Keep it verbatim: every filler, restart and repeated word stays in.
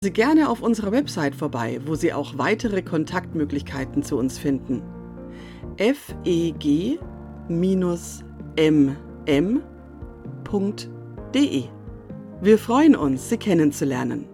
Sie gerne auf unserer Website vorbei, wo Sie auch weitere Kontaktmöglichkeiten zu uns finden. f e g m m punkt d e. Wir freuen uns, Sie kennenzulernen.